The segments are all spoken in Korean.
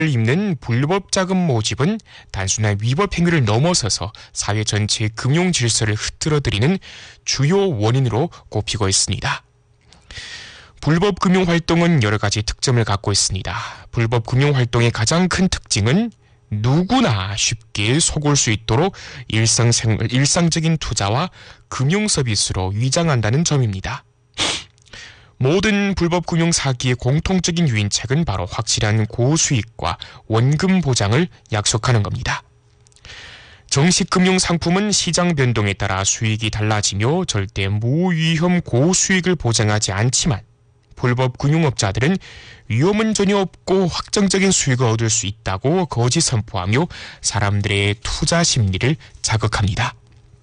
입는 불법 자금 모집은 단순한 위법 행위를 넘어서서 사회 전체의 금융 질서를 흐트러뜨리는 주요 원인으로 꼽히고 있습니다. 불법 금융 활동은 여러 가지 특점을 갖고 있습니다. 불법 금융 활동의 가장 큰 특징은 누구나 쉽게 속을 수 있도록 일상적인 투자와 금융 서비스로 위장한다는 점입니다. 모든 불법 금융 사기의 공통적인 유인책은 바로 확실한 고수익과 원금 보장을 약속하는 겁니다. 정식 금융 상품은 시장 변동에 따라 수익이 달라지며 절대 무위험 고수익을 보장하지 않지만 불법 금융업자들은 위험은 전혀 없고 확정적인 수익을 얻을 수 있다고 거짓 선포하며 사람들의 투자 심리를 자극합니다.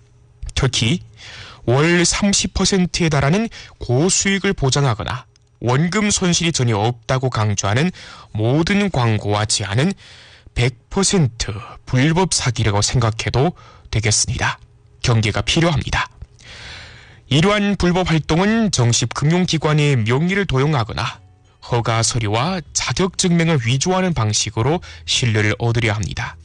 특히 월 30%에 달하는 고수익을 보장하거나 원금 손실이 전혀 없다고 강조하는 모든 광고와 제안은 100% 불법 사기라고 생각해도 되겠습니다. 경계가 필요합니다. 이러한 불법 활동은 정식 금융기관의 명의를 도용하거나 허가 서류와 자격 증명을 위조하는 방식으로 신뢰를 얻으려 합니다.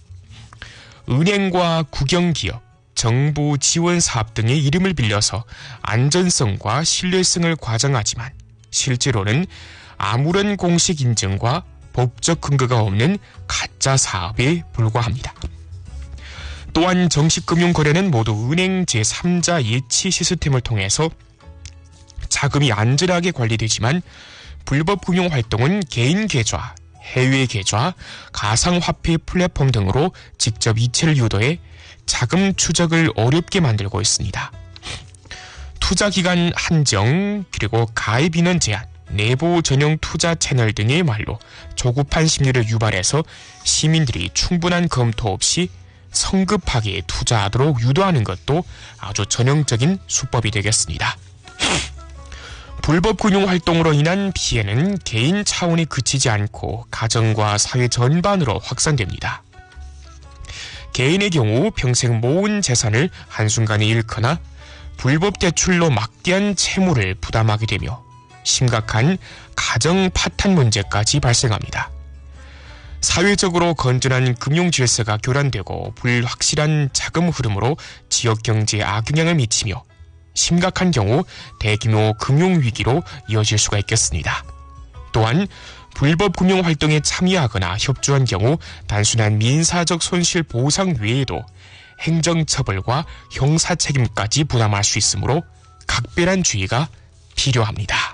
은행과 국영기업, 정부 지원 사업 등의 이름을 빌려서 안전성과 신뢰성을 과장하지만 실제로는 아무런 공식 인증과 법적 근거가 없는 가짜 사업에 불과합니다. 또한 정식 금융 거래는 모두 은행 제3자 예치 시스템을 통해서 자금이 안전하게 관리되지만 불법 금융 활동은 개인 계좌, 해외 계좌, 가상화폐 플랫폼 등으로 직접 이체를 유도해 자금 추적을 어렵게 만들고 있습니다. 투자기간 한정, 그리고 가입 인원 제한, 내부 전용 투자 채널 등의 말로 조급한 심리를 유발해서 시민들이 충분한 검토 없이 성급하게 투자하도록 유도하는 것도 아주 전형적인 수법이 되겠습니다. 불법 금융 활동으로 인한 피해는 개인 차원에 그치지 않고 가정과 사회 전반으로 확산됩니다. 개인의 경우 평생 모은 재산을 한순간에 잃거나 불법 대출로 막대한 채무를 부담하게 되며 심각한 가정 파탄 문제까지 발생합니다. 사회적으로 건전한 금융 질서가 교란되고 불확실한 자금 흐름으로 지역 경제에 악영향을 미치며 심각한 경우 대규모 금융위기로 이어질 수가 있겠습니다. 또한 불법 금융 활동에 참여하거나 협조한 경우 단순한 민사적 손실 보상 외에도 행정처벌과 형사책임까지 부담할 수 있으므로 각별한 주의가 필요합니다.